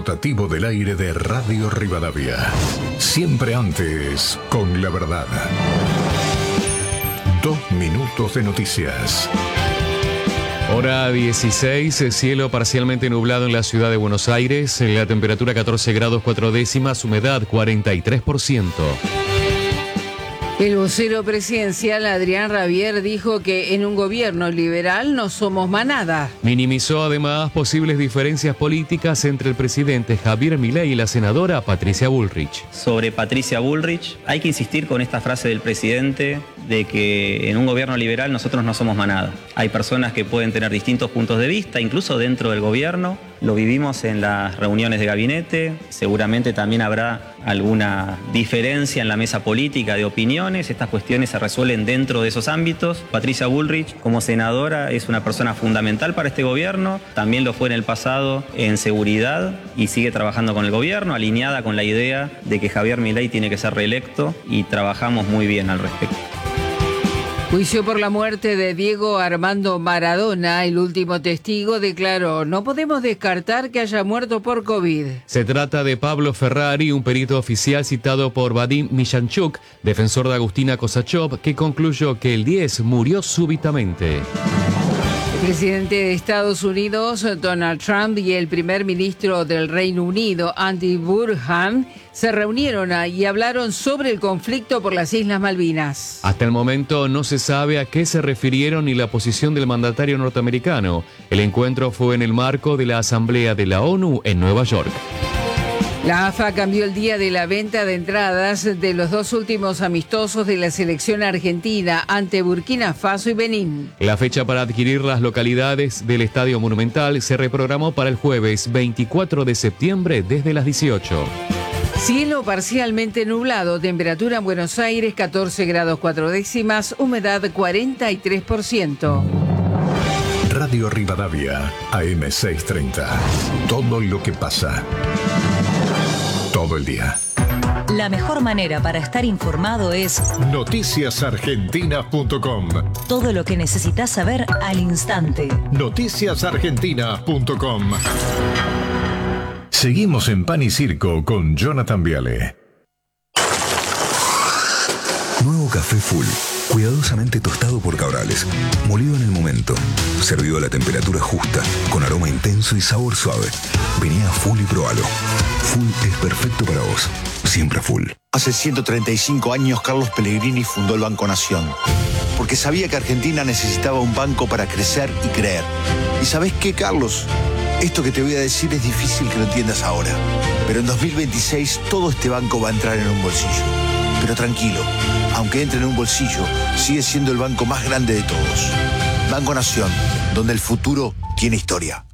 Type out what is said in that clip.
rotativo del aire de Radio Rivadavia. Siempre antes, con la verdad. 2 minutos de noticias. Hora 16, cielo parcialmente nublado en la ciudad de Buenos Aires, la temperatura 14 grados 4 décimas, humedad 43%. El vocero presidencial Adrián Rabier dijo que en un gobierno liberal no somos manada. Minimizó además posibles diferencias políticas entre el presidente Javier Milei y la senadora Patricia Bullrich. Sobre Patricia Bullrich, hay que insistir con esta frase del presidente de que en un gobierno liberal nosotros no somos manada. Hay personas que pueden tener distintos puntos de vista, incluso dentro del gobierno. Lo vivimos en las reuniones de gabinete. Seguramente también habrá alguna diferencia en la mesa política de opiniones. Estas cuestiones se resuelven dentro de esos ámbitos. Patricia Bullrich, como senadora, es una persona fundamental para este gobierno. También lo fue en el pasado en seguridad y sigue trabajando con el gobierno, alineada con la idea de que Javier Milei tiene que ser reelecto, y trabajamos muy bien al respecto. Juicio por la muerte de Diego Armando Maradona. El último testigo declaró: no podemos descartar que haya muerto por COVID. Se trata de Pablo Ferrari, un perito oficial citado por Vadim Michanchuk, defensor de Agustina Kosachov, que concluyó que el 10 murió súbitamente. El presidente de Estados Unidos, Donald Trump, y el primer ministro del Reino Unido, Andy Burnham, se reunieron y hablaron sobre el conflicto por las Islas Malvinas. Hasta el momento no se sabe a qué se refirieron ni la posición del mandatario norteamericano. El encuentro fue en el marco de la Asamblea de la ONU en Nueva York. La AFA cambió el día de la venta de entradas de los 2 últimos amistosos de la selección argentina ante Burkina Faso y Benín. La fecha para adquirir las localidades del Estadio Monumental se reprogramó para el jueves 24 de septiembre desde las 18. Cielo parcialmente nublado, temperatura en Buenos Aires 14 grados 4 décimas, humedad 43%. Radio Rivadavia, AM 630. Todo lo que pasa. Todo el día. La mejor manera para estar informado es noticiasargentinas.com. Todo lo que necesitas saber al instante. Noticiasargentinas.com. Seguimos en Pan y Circo con Jonathan Viale. Nuevo café Full, cuidadosamente tostado por Cabrales, molido en el momento, servido a la temperatura justa, con aroma intenso y sabor suave. Vení a Full y probalo. Full es perfecto para vos, siempre Full. Hace 135 años Carlos Pellegrini fundó el Banco Nación, porque sabía que Argentina necesitaba un banco para crecer y creer. ¿Y sabés qué, Carlos? Esto que te voy a decir es difícil que lo entiendas ahora, pero en 2026 todo este banco va a entrar en un bolsillo. Pero tranquilo, aunque entre en un bolsillo, sigue siendo el banco más grande de todos. Banco Nación, donde el futuro tiene historia.